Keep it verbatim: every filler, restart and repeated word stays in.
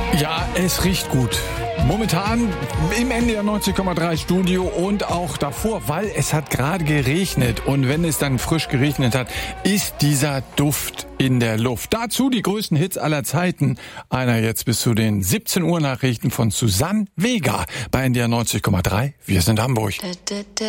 Ja, es riecht gut. Momentan im N D R neunzig Komma drei Studio und auch davor, weil es hat gerade geregnet. Und wenn es dann frisch geregnet hat, ist dieser Duft in der Luft. Dazu die größten Hits aller Zeiten. Einer jetzt bis zu den siebzehn Uhr Nachrichten von Susanne Vega bei N D R neunzig Komma drei. Wir sind Hamburg.